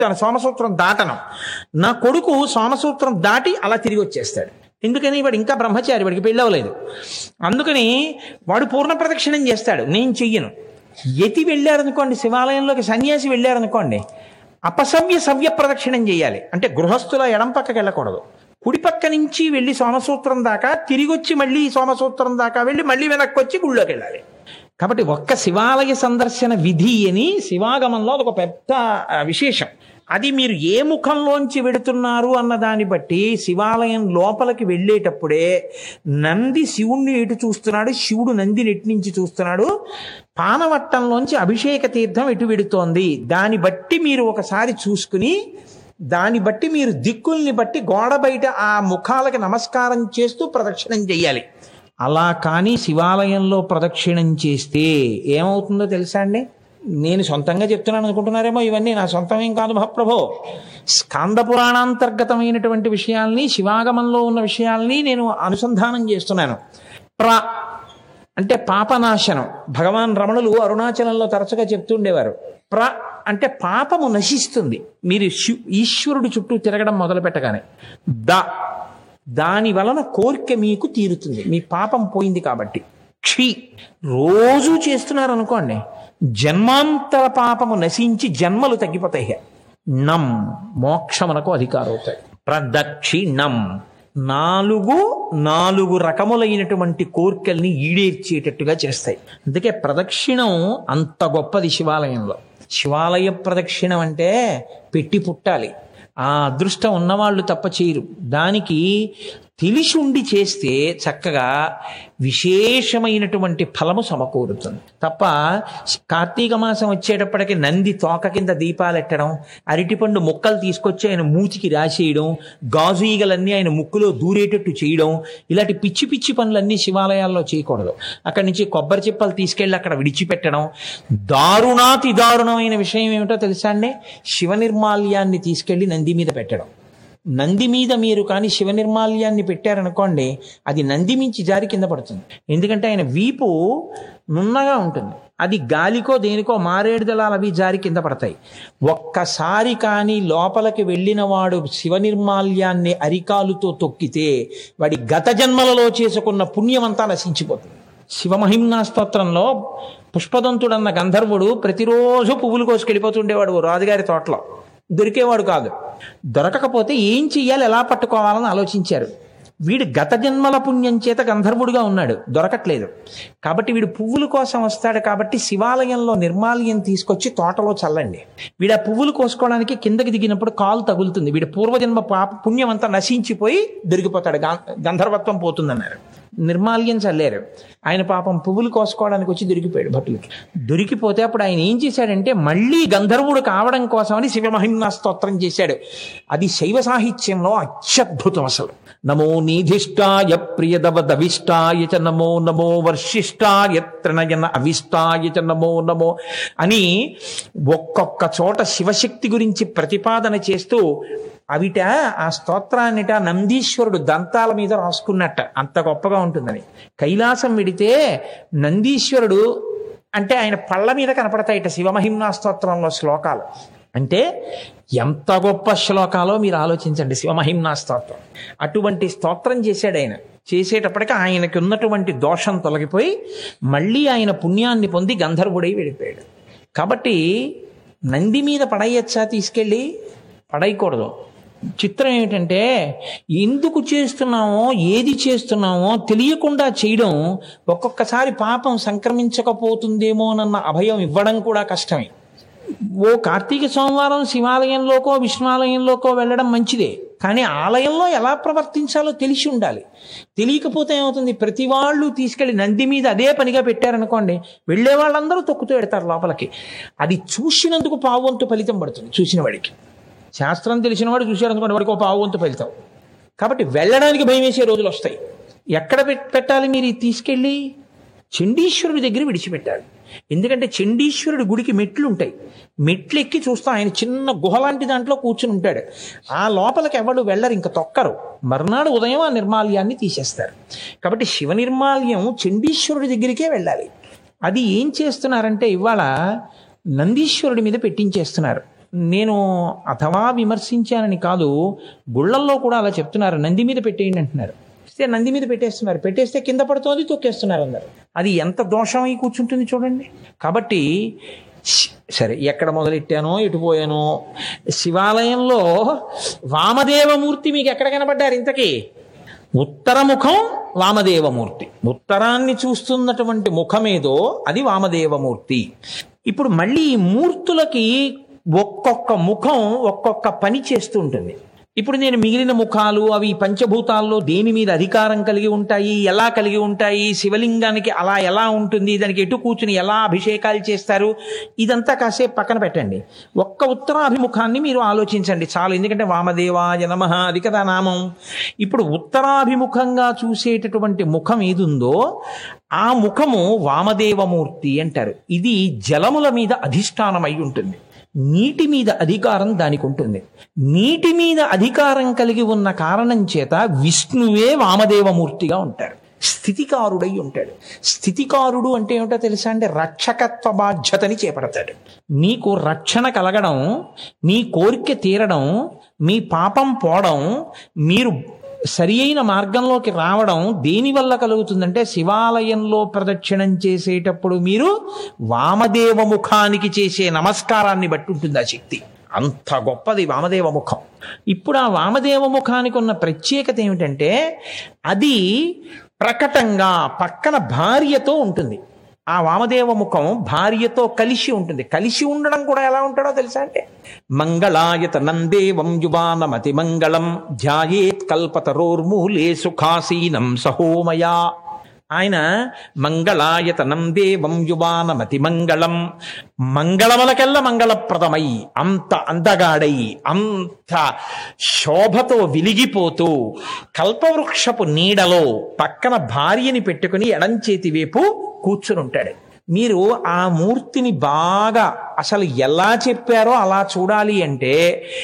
తన సోమసూత్రం దాటను. నా కొడుకు సోమసూత్రం దాటి అలా తిరిగి వచ్చేస్తాడు. ఎందుకని? వాడు ఇంకా బ్రహ్మచారి, వాడికి పెళ్ళి అవ్వలేదు. అందుకని వాడు పూర్ణ ప్రదక్షిణం చేస్తాడు, నేను చెయ్యను. యతి వెళ్ళారనుకోండి, శివాలయంలోకి సన్యాసి వెళ్ళారనుకోండి, అపసవ్య సవ్య ప్రదక్షిణం చేయాలి. అంటే గృహస్థుల ఎడం పక్కకి వెళ్ళకూడదు, కుడి పక్క నుంచి వెళ్ళి సోమసూత్రం దాకా తిరిగి వచ్చి మళ్ళీ సోమసూత్రం దాకా వెళ్ళి మళ్ళీ వెనక్కి వచ్చి గుళ్ళోకి వెళ్ళాలి. కాబట్టి ఒక్క శివాలయ సందర్శన విధి అని శివాగమంలో అదొక పెద్ద విశేషం. అది మీరు ఏ ముఖంలోంచి వెడుతున్నారు అన్న దాన్ని బట్టి శివాలయం లోపలికి వెళ్ళేటప్పుడే నంది శివుణ్ణి ఎటు చూస్తున్నాడు, శివుడు నందిని ఎటు నుంచి చూస్తున్నాడు, పానవట్టంలోంచి అభిషేక తీర్థం ఎటు వెడుతోంది, దాన్ని బట్టి మీరు ఒకసారి చూసుకుని దాన్ని బట్టి మీరు దిక్కుల్ని బట్టి గోడ బయట ఆ ముఖాలకి నమస్కారం చేస్తూ ప్రదక్షిణం చెయ్యాలి. అలా కానీ శివాలయంలో ప్రదక్షిణం చేస్తే ఏమవుతుందో తెలుసా అండి? నేను సొంతంగా చెప్తున్నాను అనుకుంటున్నారేమో, ఇవన్నీ నా సొంతమేం కాదు మహాప్రభో. స్కాంద పురాణాంతర్గతమైనటువంటి విషయాల్ని, శివాగమంలో ఉన్న విషయాల్ని నేను అనుసంధానం చేస్తున్నాను. అంటే పాపనాశనం. భగవాన్ రమణులు అరుణాచలంలో తరచుగా చెప్తుండేవారు, అంటే పాపము నశిస్తుంది మీరు ఈశ్వరుడు చుట్టూ తిరగడం మొదలు పెట్టగానే. దాని వలన కోరిక మీకు తీరుతుంది, మీ పాపం పోయింది కాబట్టి. రోజు చేస్తున్నారు అనుకోండి, జన్మాంతర పాపము నశించి జన్మలు తగ్గిపోతాయి. మోక్షమునకు అధికారం అవుతాయి. ప్రదక్షిణం నాలుగు రకములైనటువంటి కోర్కెల్ని ఈడేర్చేటట్టుగా చేస్తాయి. అందుకే ప్రదక్షిణం అంత గొప్పది శివాలయంలో. శివాలయ ప్రదక్షిణం అంటే పెట్టి పుట్టాలి. ఆ అదృష్టం ఉన్నవాళ్ళు తప్ప చేయరు. దానికి తెలిసి ఉండి చేస్తే చక్కగా విశేషమైనటువంటి ఫలము సమకూరుతుంది తప్ప కార్తీక మాసం వచ్చేటప్పటికి నంది తోక కింద దీపాలెట్టడం, అరటిపండు ముక్కలు తీసుకొచ్చి ఆయన మూతికి రాసేయడం, గాజు ఈగలన్నీ ఆయన ముక్కులో దూరేటట్టు చేయడం, ఇలాంటి పిచ్చి పిచ్చి పనులన్నీ శివాలయాల్లో చేయకూడదు. అక్కడి నుంచి కొబ్బరి చిప్పలు తీసుకెళ్ళి అక్కడ విడిచిపెట్టడం. దారుణాతి దారుణమైన విషయం ఏమిటో తెలుసా అండి? శివ నిర్మాల్యాన్ని తీసుకెళ్లి నంది మీద పెట్టడం. నంది మీద మీరు కానీ శివ నిర్మాల్యాన్ని పెట్టారనుకోండి, అది నంది మించి జారి కింద పడుతుంది. ఎందుకంటే ఆయన వీపు నున్నగా ఉంటుంది, అది గాలికో దేనికో మారేడు దళాలు అవి జారి కింద పడతాయి. ఒక్కసారి కానీ లోపలికి వెళ్ళిన వాడు శివ నిర్మాల్యాన్ని అరికాలుతో తొక్కితే వాడి గత జన్మలలో చేసుకున్న పుణ్యమంతా నశించిపోతుంది. శివమహిమ్నా స్తోత్రంలో పుష్పదంతుడన్న గంధర్వుడు ప్రతిరోజు పువ్వులు కోసుకెళ్ళిపోతుండేవాడు రాజుగారి తోటలో. దొరికేవాడు కాదు. దొరకకపోతే ఏం చెయ్యాలి, ఎలా పట్టుకోవాలని ఆలోచించారు. వీడు గత జన్మల పుణ్యం చేత గంధర్వుడుగా ఉన్నాడు, దొరకట్లేదు. కాబట్టి వీడు పువ్వుల కోసం వస్తాడు. కాబట్టి శివాలయంలో నిర్మాల్యం తీసుకొచ్చి తోటలో చల్లండి. వీడు ఆ పువ్వులు కోసుకోవడానికి కిందకి దిగినప్పుడు కాలు తగులుతుంది, వీడు పూర్వజన్మ పుణ్యం అంతా నశించిపోయి దొరికిపోతాడు, గంధర్వత్వం పోతుందన్నారు. నిర్మాల్యం చల్లారు. ఆయన పాపం పువ్వులు కోసుకోవడానికి వచ్చి దొరికిపోయాడు భటులకి. దొరికిపోతే అప్పుడు ఆయన ఏం చేశాడంటే మళ్ళీ గంధర్వుడు కావడం కోసమని శివమహిమ్నా స్తోత్రం చేశాడు. అది శైవ సాహిత్యంలో అత్యద్భుతం అసలు. నమో నీధిష్టాయ ప్రియదవదవిష్టాయ చ నమో నమో వర్షిష్టాయ త్రినయన అవిష్టాయ చ నమో నమో అని ఒక్కొక్క చోట శివశక్తి గురించి ప్రతిపాదన చేస్తూ అవిట ఆ స్తోత్రాన్నిట నందీశ్వరుడు దంతాల మీద రాసుకున్నట్ట, అంత గొప్పగా ఉంటుందని. కైలాసం విడితే నందీశ్వరుడు అంటే ఆయన పళ్ళ మీద కనపడతాయిట శివమహిమ్నా స్తోత్రంలో శ్లోకాలు. అంటే ఎంత గొప్ప శ్లోకాలో మీరు ఆలోచించండి. శివమహిమ్నా స్తోత్రం అటువంటి స్తోత్రం చేశాడు ఆయన. చేసేటప్పటికి ఆయనకి ఉన్నటువంటి దోషం తొలగిపోయి మళ్ళీ ఆయన పుణ్యాన్ని పొంది గంధర్వుడై వెళ్ళిపోయాడు. కాబట్టి నంది మీద పడేయచ్చా? తీసుకెళ్ళి పడేయకూడదు. చిత్రం ఏమిటంటే ఎందుకు చేస్తున్నామో ఏది చేస్తున్నామో తెలియకుండా చేయడం, ఒక్కొక్కసారి పాపం సంక్రమించకపోతుందేమోనన్న అభయం ఇవ్వడం కూడా కష్టమే. ఓ కార్తీక సోమవారం శివాలయంలోకో విష్ణువాలయంలోకో వెళ్ళడం మంచిదే, కానీ ఆలయంలో ఎలా ప్రవర్తించాలో తెలిసి ఉండాలి. తెలియకపోతే ఏమవుతుంది, ప్రతి వాళ్ళు తీసుకెళ్ళి నంది మీద అదే పనిగా పెట్టారనుకోండి, వెళ్ళే వాళ్ళందరూ తొక్కుతూ పెడతారు లోపలికి. అది చూసినందుకు పావువంతు ఫలితం పడుతుంది చూసిన వాడికి. శాస్త్రం తెలిసిన వాడు చూశారనుకోండి, వాడికి ఒక పావువంతు ఫలితం. కాబట్టి వెళ్ళడానికి భయం వేసే రోజులు వస్తాయి. ఎక్కడ పెట్టాలి మీరు తీసుకెళ్ళి? చండీశ్వరుడి దగ్గర విడిచిపెట్టాలి. ఎందుకంటే చండీశ్వరుడి గుడికి మెట్లు ఉంటాయి. మెట్లు ఎక్కి చూస్తాం, ఆయన చిన్న గుహ లాంటి దాంట్లో కూర్చుని ఉంటాడు. ఆ లోపలికి ఎవరు వెళ్ళరు, ఇంకా తొక్కరు. మర్నాడు ఉదయం ఆ నిర్మాల్యాన్ని తీసేస్తారు. కాబట్టి శివ నిర్మాల్యం చండీశ్వరుడి దగ్గరికే వెళ్ళాలి. అది ఏం చేస్తున్నారంటే ఇవాళ నందీశ్వరుడి మీద పెట్టించేస్తున్నారు. నేను అథవా విమర్శించానని కాదు, గుళ్ళల్లో కూడా అలా చెప్తున్నారు, నంది మీద పెట్టేయండి అంటున్నారు. నంది మీద పెట్టేస్తున్నారు, పెట్టేస్తే కింద పడుతోంది, తొక్కేస్తున్నారు అందరు. అది ఎంత దోషం అయి కూర్చుంటుంది చూడండి. కాబట్టి సరే, ఎక్కడ మొదలెట్టానో ఎటు పోయానో, శివాలయంలో వామదేవమూర్తి మీకు ఎక్కడ కనబడ్డారు ఇంతకీ? ఉత్తరముఖం వామదేవమూర్తి, ఉత్తరాన్ని చూస్తున్నటువంటి ముఖమేదో అది వామదేవమూర్తి. ఇప్పుడు మళ్ళీ ఈ మూర్తులకి ఒక్కొక్క ముఖం ఒక్కొక్క పని చేస్తూ ఉంటుంది. ఇప్పుడు నేను మిగిలిన ముఖాలు అవి పంచభూతాల్లో దేని మీద అధికారం కలిగి ఉంటాయి, ఎలా కలిగి ఉంటాయి, శివలింగానికి అలా ఎలా ఉంటుంది, దానికి ఎటు కూర్చుని ఎలా అభిషేకాలు చేస్తారు, ఇదంతా కాసేపు పక్కన పెట్టండి. ఒక్క ఉత్తరాభిముఖాన్ని మీరు ఆలోచించండి చాలు. ఎందుకంటే వామదేవాయ నమః అది కదా నామం. ఇప్పుడు ఉత్తరాభిముఖంగా చూసేటటువంటి ముఖం ఏదుందో ఆ ముఖము వామదేవమూర్తి అంటారు. ఇది జలముల మీద అధిష్టానమై ఉంటుంది. నీటి మీద అధికారం దానికి ఉంటుంది. నీటి మీద అధికారం కలిగి ఉన్న కారణం చేత విష్ణువే వామదేవమూర్తిగా ఉంటారు, స్థితికారుడై ఉంటాడు. స్థితికారుడు అంటే ఏమిటో తెలుసా అండి? రక్షకత్వ బాధ్యతని చేపడతాడు. నీకు రక్షణ కలగడం, నీ కోరిక తీరడం, మీ పాపం పోవడం, మీరు సరి అయిన మార్గంలోకి రావడం దేనివల్ల కలుగుతుందంటే, శివాలయంలో ప్రదక్షిణం చేసేటప్పుడు మీరు వామదేవ ముఖానికి చేసే నమస్కారాన్ని బట్టి ఉంటుంది ఆ శక్తి. అంత గొప్పది వామదేవ ముఖం. ఇప్పుడు ఆ వామదేవ ముఖానికి ఉన్న ప్రత్యేకత ఏమిటంటే, అది ప్రకటంగా పక్కన భార్యతో ఉంటుంది. ఆ వామదేవ ముఖం భార్యతో కలిసి ఉంటుంది. కలిసి ఉండడం కూడా ఎలా ఉంటాడో తెలుసా అంటే, మంగళాయతనం దేవం యువానమతి మంగళం ధ్యాయేత్ కల్పతరోర్మూలే సుఖాసీనం సహోమయా. ఆయన మంగళాయతనం దేవం యువానమతి మంగళం, మంగళములకెల్లా మంగళప్రదమై, అంత అందగాడై, అంత శోభతో వెలిగిపోతూ కల్పవృక్షపు నీడలో పక్కన భార్యని పెట్టుకుని ఎడంచేతి వైపు కూర్చుని ఉంటాడు. మీరు ఆ మూర్తిని బాగా అసలు ఎలా చెప్పారో అలా చూడాలి అంటే,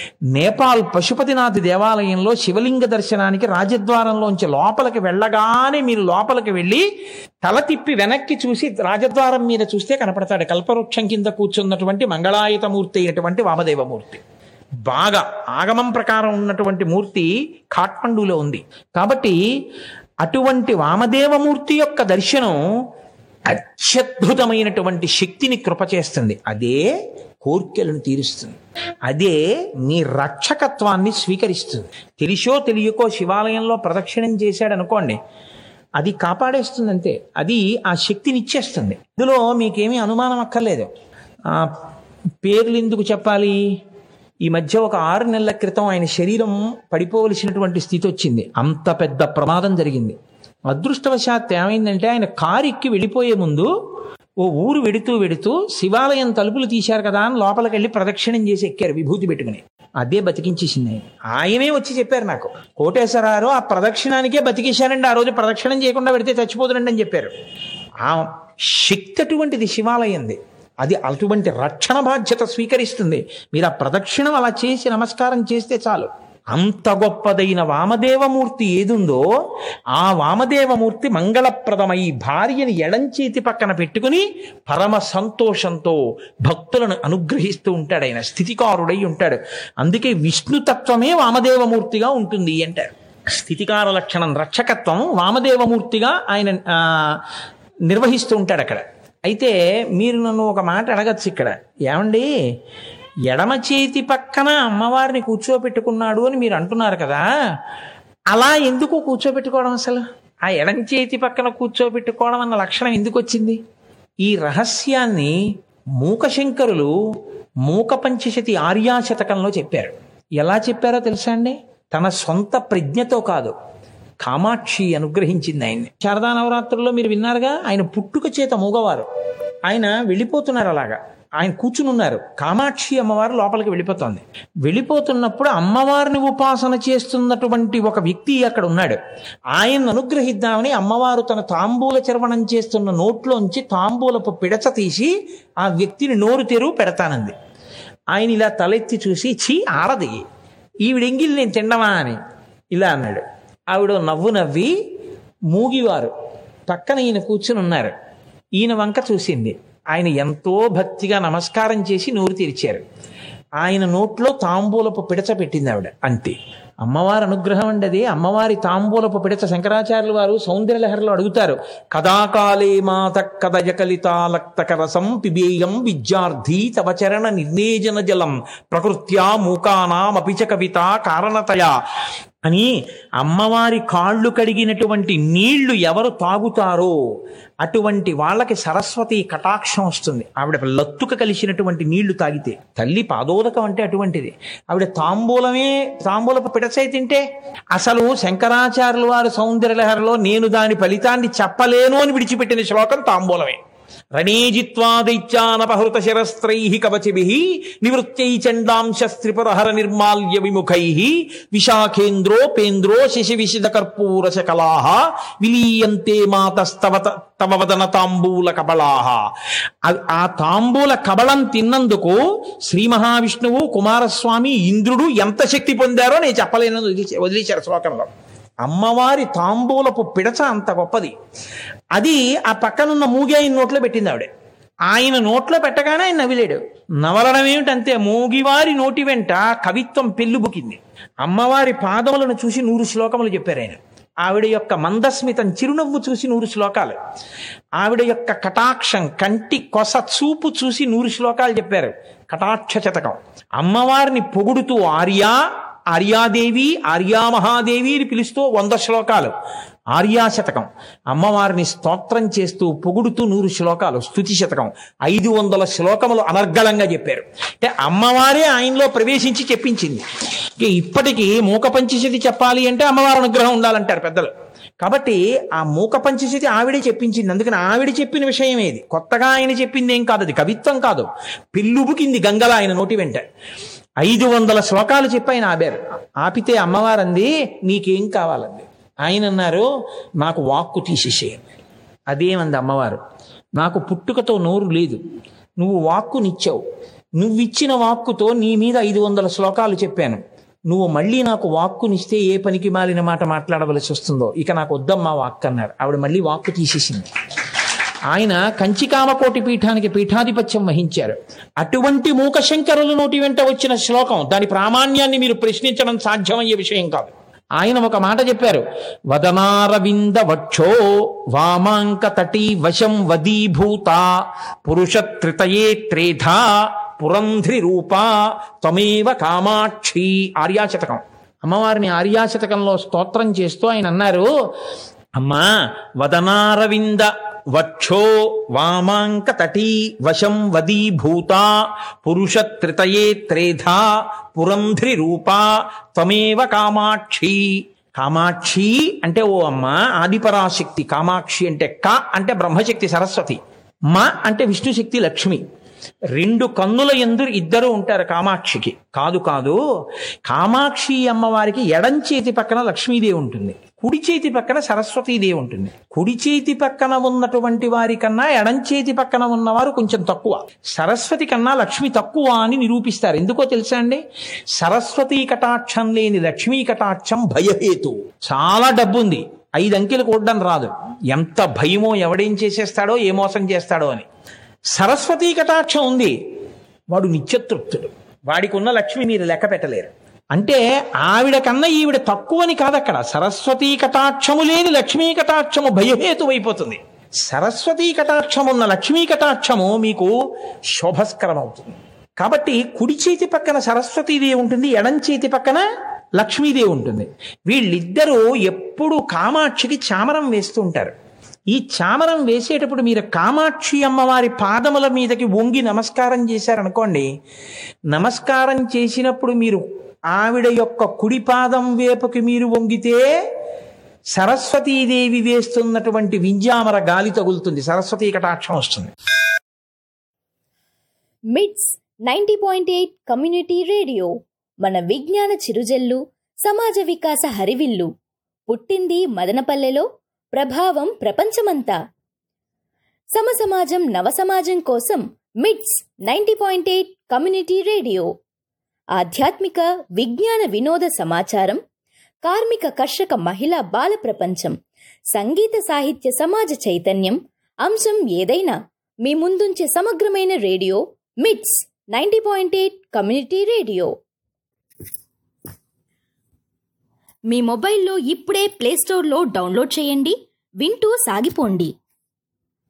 నేపాల్ పశుపతినాథ్ దేవాలయంలో శివలింగ దర్శనానికి రాజద్వారంలోంచి లోపలికి వెళ్ళగానే మీరు లోపలికి వెళ్ళి తల తిప్పి వెనక్కి చూసి రాజద్వారం మీద చూస్తే కనపడతాడు కల్పవృక్షం కింద కూర్చున్నటువంటి మంగళాయుతమూర్తి అయినటువంటి వామదేవమూర్తి. బాగా ఆగమం ప్రకారం ఉన్నటువంటి మూర్తి ఖాట్మండూలో ఉంది. కాబట్టి అటువంటి వామదేవమూర్తి యొక్క దర్శనం అత్యద్భుతమైనటువంటి శక్తిని కృప చేస్తుంది. అదే కోర్కెలను తీరుస్తుంది, అదే నీ రక్షకత్వాన్ని స్వీకరిస్తుంది. తెలిసో తెలియకో శివాలయంలో ప్రదక్షిణం చేశాడు అనుకోండి, అది కాపాడేస్తుంది అంతే. అది ఆ శక్తిని ఇచ్చేస్తుంది. ఇందులో మీకేమీ అనుమానం అక్కర్లేదు. పేర్లు ఎందుకు చెప్పాలి? ఈ మధ్య ఒక 6 నెలల క్రితం ఆయన శరీరం పడిపోవలసినటువంటి స్థితి వచ్చింది. అంత పెద్ద ప్రమాదం జరిగింది. అదృష్టవశాత్తు ఏమైందంటే, ఆయన కారు ఎక్కి వెళ్ళిపోయే ముందు ఓ ఊరు వెడుతూ శివాలయం తలుపులు తీశారు కదా అని లోపలికి వెళ్ళి ప్రదక్షిణం చేసి ఎక్కారు విభూతి పెట్టుకుని. అదే బతికించేసింది ఆయన. ఆయనే వచ్చి చెప్పారు నాకు, కోటేశ్వరారు ఆ ప్రదక్షిణానికే బతికేశారండి, ఆ రోజు ప్రదక్షిణం చేయకుండా పెడితే చచ్చిపోతుండండి అని చెప్పారు. ఆ శక్తి అటువంటిది శివాలయంది. అది అటువంటి రక్షణ బాధ్యత స్వీకరిస్తుంది. మీరు ఆ ప్రదక్షిణం అలా చేసి నమస్కారం చేస్తే చాలు. అంత గొప్పదైన వామదేవమూర్తి ఏదుందో ఆ వామదేవమూర్తి మంగళప్రదమై భార్యని ఎడంచేతి పక్కన పెట్టుకుని పరమ సంతోషంతో భక్తులను అనుగ్రహిస్తూ ఉంటాడు. ఆయన స్థితికారుడై ఉంటాడు. అందుకే విష్ణుతత్వమే వామదేవమూర్తిగా ఉంటుంది అంటారు. స్థితికార లక్షణం, రక్షకత్వం వామదేవమూర్తిగా ఆయన నిర్వహిస్తూ ఉంటాడు అక్కడ. అయితే మీరు నన్ను ఒక మాట అడగచ్చు ఇక్కడ, ఏమండి ఎడమ చేతి పక్కన అమ్మవారిని కూర్చోబెట్టుకున్నాడు అని మీరు అంటున్నారు కదా, అలా ఎందుకు కూర్చోబెట్టుకోవడం? అసలు ఆ ఎడం చేతి పక్కన కూర్చోబెట్టుకోవడం అన్న లక్షణం ఎందుకు వచ్చింది? ఈ రహస్యాన్ని మూకశంకరులు మూక పంచశతి ఆర్యాశతకంలో చెప్పారు. ఎలా చెప్పారో తెలుసా అండి? తన సొంత ప్రజ్ఞతో కాదు, కామాక్షి అనుగ్రహించింది ఆయన్ని. శారదా నవరాత్రుల్లో మీరు విన్నారుగా, ఆయన పుట్టుక చేత మూగవారు, ఆయన వెళ్ళిపోతున్నారు. అలాగా ఆయన కూర్చుని ఉన్నారు. కామాక్షి అమ్మవారు లోపలికి వెళ్ళిపోతుంది. వెళ్ళిపోతున్నప్పుడు అమ్మవారిని ఉపాసన చేస్తున్నటువంటి ఒక వ్యక్తి అక్కడ ఉన్నాడు. ఆయన్ని అనుగ్రహిద్దామని అమ్మవారు తన తాంబూల చర్వణం చేస్తున్న నోట్లోంచి తాంబూలపు పిడచ తీసి ఆ వ్యక్తిని నోరు తెరువు పెడతానంది. ఆయన ఇలా తలెత్తి చూసి, ఛీ ఆడది, ఈవిడెంగిల్ నేను తిండమా అని ఇలా అన్నాడు. ఆవిడ నవ్వు నవ్వి, మూగివారు పక్కన ఈయన కూర్చుని ఉన్నారు, ఈయన వంక చూసింది. ఆయన ఎంతో భక్తిగా నమస్కారం చేసి నోరు తెరిచారు. ఆయన నోట్లో తాంబూలపు పిడచ పెట్టింది ఆవిడ, అంతే. అమ్మవారి అనుగ్రహం అండి అది. అమ్మవారి తాంబూలపు పిడచ శంకరాచార్యులు వారు సౌందర్యలహరిలో అడుగుతారు, కదాకాలే మాత కదజకలితాలక్తకరసం పిబేయం విద్యార్థి తవ చరణ నిర్వేజన జలం ప్రకృత్యా మూకానామపిచ కవిత కారణతయా అని. అమ్మవారి కాళ్ళు కడిగినటువంటి నీళ్లు ఎవరు తాగుతారో అటువంటి వాళ్ళకి సరస్వతి కటాక్షం వస్తుంది. ఆవిడ లత్తుక కలిసినటువంటి నీళ్లు తాగితే. తల్లి పాదోదకం అంటే అటువంటిది. ఆవిడ తాంబూలపు పిడచై తింటే అసలు శంకరాచార్యుల వారి సౌందర్యలహరిలో నేను దాని ఫలితాన్ని చెప్పలేను అని విడిచిపెట్టిన శ్లోకం తాంబూలమే. రణీజిత్వా దైత్యానపహృత శిరస్త్రైః కవచిభిః నివృత్తై చండాంశస్త్రిపురహర నిర్మాల్య విముఖైః విశాఖేంద్రోపేంద్రో శశివిశిద కర్పూర శకలాః విలీయంతే మాతస్తవ వదన తాంబూల కబళాః. ఆ తాంబూల కబళం తిన్నందుకు శ్రీ మహావిష్ణువు, కుమారస్వామి, ఇంద్రుడు ఎంత శక్తి పొందారో నేను చెప్పలేను వదిలేశారు శ్లోకంలో. అమ్మవారి తాంబూలపు పిడచ అంత గొప్పది. అది ఆ పక్కనున్న మూగి ఆయన నోట్లో పెట్టింది ఆవిడ. ఆయన నోట్లో పెట్టగానే ఆయన నవిలేడు. నవలడం ఏమిటంతే, మూగివారి నోటి వెంట కవిత్వం పెళ్ళుబుకింది. అమ్మవారి పాదములను చూసి 100 శ్లోకములు చెప్పారు ఆయన. ఆవిడ యొక్క మందస్మితం, చిరునవ్వు చూసి 100 శ్లోకాలు. ఆవిడ యొక్క కటాక్షం, కంటి కొస చూపు చూసి 100 శ్లోకాలు చెప్పారు. కటాక్ష శతకం. అమ్మవారిని పొగుడుతూ ఆర్యాదేవి, ఆర్యామహాదేవి అని పిలుస్తూ 100 శ్లోకాలు ఆర్యాశతకం. అమ్మవారిని స్తోత్రం చేస్తూ పొగుడుతూ 100 శ్లోకాలు స్తుతి శతకం. 500 శ్లోకములు అనర్గళంగా చెప్పారు. అంటే అమ్మవారే ఆయనలో ప్రవేశించి చెప్పించింది. ఇప్పటికీ మూక పంచశతి చెప్పాలి అంటే అమ్మవారి అనుగ్రహం ఉండాలంటారు పెద్దలు. కాబట్టి ఆ మూక పంచశతి ఆవిడే చెప్పించింది. అందుకని ఆవిడ చెప్పిన విషయం ఏది, కొత్తగా ఆయన చెప్పింది ఏం కాదు, అది కవిత్వం కాదు. పిల్లుబుకింది గంగల ఆయన నోటి వెంట. 500 శ్లోకాలు చెప్పి ఆయన ఆపారు. ఆపితే అమ్మవారు అంది, నీకేం కావాలండి. ఆయన అన్నారు, నాకు వాక్కు తీసేసేయండి. అదేమంది అమ్మవారు, నాకు పుట్టుకతో నోరు లేదు, నువ్వు వాక్కునిచ్చావు, నువ్విచ్చిన వాక్కుతో నీ మీద 500 శ్లోకాలు చెప్పాను, నువ్వు మళ్ళీ నాకు వాక్కునిస్తే ఏ పనికి మాలిన మాట మాట్లాడవలసి వస్తుందో, ఇక నాకు వద్దమ్మా వాక్కు అన్నారు. ఆవిడ మళ్ళీ వాక్కు తీసేసింది. ఆయన కంచికామకోటి పీఠానికి పీఠాధిపత్యం వహించారు. అటువంటి మూకశంకరుల నోటి వెంట వచ్చిన శ్లోకం, దాని ప్రామాణ్యాన్ని మీరు ప్రశ్నించడం సాధ్యమయ్యే విషయం కాదు. ఆయన ఒక మాట చెప్పారు, వదనారవింద వక్షో వామాంక తటీ వశం వదీభూత పురుష త్రితయే త్రేధా పురంధ్రి రూపా త్వమేవ కామాక్షి. ఆర్యాశతకం. అమ్మవారిని ఆర్యాశతకంలో స్తోత్రం చేస్తూ ఆయన అన్నారు, అమ్మా వదనారవింద వక్షో వామాంక తటీ వశం వదీభూత పురుష త్రితయే త్రేధా పురంధ్రి రూపా త్వమేవ కామాక్షి. కామాక్షి అంటే ఓ అమ్మ ఆదిపరాశక్తి. కామాక్షి అంటే అంటే బ్రహ్మశక్తి సరస్వతి, మా అంటే విష్ణుశక్తి లక్ష్మి. 2 కన్నుల యందు ఇద్దరు ఉంటారు కామాక్షికి. కాదు కామాక్షి అమ్మవారికి ఎడం చేతి పక్కన లక్ష్మీదేవి ఉంటుంది, కుడి చేతి పక్కన సరస్వతీదేవి ఉంటుంది. కుడి చేతి పక్కన ఉన్నటువంటి వారి కన్నా ఎడం చేతి పక్కన ఉన్నవారు కొంచెం తక్కువ. సరస్వతి కన్నా లక్ష్మి తక్కువ అని నిరూపిస్తారు. ఎందుకో తెలుసా అండి, సరస్వతీ కటాక్షం లేని లక్ష్మీ కటాక్షం భయహేతు. చాలా డబ్బు ఉంది, 5 అంకెలు కూడడం రాదు, ఎంత భయమో, ఎవడేం చేసేస్తాడో, ఏ మోసం చేస్తాడో అని. సరస్వతీ కటాక్షం ఉంది, వాడు నిత్యతృప్తుడు, వాడికి ఉన్న లక్ష్మి మీరు లెక్క పెట్టలేరు. అంటే ఆవిడ కన్నా ఈవిడ తక్కువని కాదు అక్కడ. సరస్వతీ కటాక్షము లేని లక్ష్మీ కటాక్షము భయహేతువైపోతుంది. సరస్వతీ కటాక్షం ఉన్న లక్ష్మీ కటాక్షము మీకు శోభస్కరం అవుతుంది. కాబట్టి కుడి చేతి పక్కన సరస్వతీదేవి ఉంటుంది, ఎడం చేతి పక్కన లక్ష్మీదేవి ఉంటుంది. వీళ్ళిద్దరూ ఎప్పుడు కామాక్షికి చామరం వేస్తూ ఉంటారు. ఈ చామరం వేసేటప్పుడు మీరు కామాక్షి అమ్మవారి పాదముల మీదకి వంగి నమస్కారం చేశారనుకోండి, నమస్కారం చేసినప్పుడు మీరు ఆవిడ యొక్క కుడి పాదం వేపుకి మీరు వంగితే సరస్వతీదేవి వేస్తున్నటువంటి వింజామర గాలి తగులుతుంది, సరస్వతీ కటాక్షం వస్తుంది. మిట్స్ 90.8 కమ్యూనిటీ రేడియో మన విజ్ఞాన చిరుజల్లు, సమాజ వికాస హరివిల్లు. పుట్టింది మదనపల్లెలో, ప్రభావం ప్రపంచమంతా. సమసమాజం నవసమాజం కోసం మిట్స్ 90.8 కమ్యూనిటీ రేడియో. ఆధ్యాత్మిక, విజ్ఞాన, వినోద సమాచారం, కార్మిక, కర్షక, మహిళా, బాల ప్రపంచం, సంగీత, సాహిత్య, సమాజ చైతన్యం, అంశం ఏదైనా మీ ముందుంచే సమగ్రమైన రేడియో మిట్స్ 90.8 కమ్యూనిటీ రేడియో. మీ మొబైల్లో ఇప్పుడే ప్లేస్టోర్లో డౌన్లోడ్ చేయండి, వింటూ సాగిపోండి.